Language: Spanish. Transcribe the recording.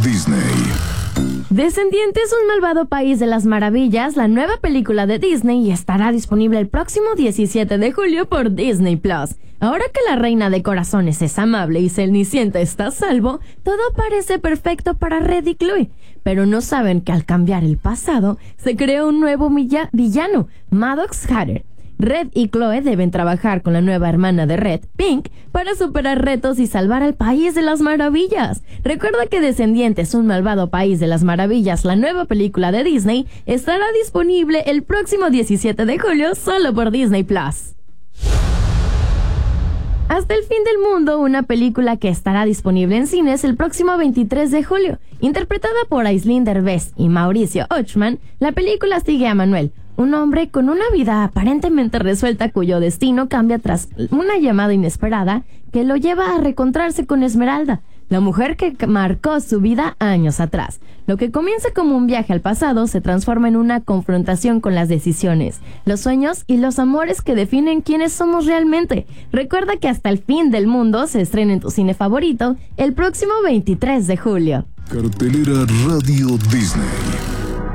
Disney. Descendientes, un malvado país de las maravillas, la nueva película de Disney, estará disponible el próximo 17 de julio por Disney Plus. Ahora que la reina de corazones es amable y Cenicienta está a salvo, todo parece perfecto para Red y Chloe. Pero no saben que al cambiar el pasado, se creó un nuevo villano, Maddox Hatter. Red y Chloe deben trabajar con la nueva hermana de Red, Pink, para superar retos y salvar al país de las maravillas. Recuerda que Descendientes, un malvado país de las maravillas, la nueva película de Disney, estará disponible el próximo 17 de julio solo por Disney Plus. Hasta el fin del mundo, una película que estará disponible en cines el próximo 23 de julio. Interpretada por Aislinn Derbez y Mauricio Ochman, la película sigue a Manuel, un hombre con una vida aparentemente resuelta cuyo destino cambia tras una llamada inesperada que lo lleva a reencontrarse con Esmeralda, la mujer que marcó su vida años atrás. Lo que comienza como un viaje al pasado se transforma en una confrontación con las decisiones, los sueños y los amores que definen quiénes somos realmente. Recuerda que Hasta el fin del mundo se estrena en tu cine favorito el próximo 23 de julio. Cartelera Radio Disney.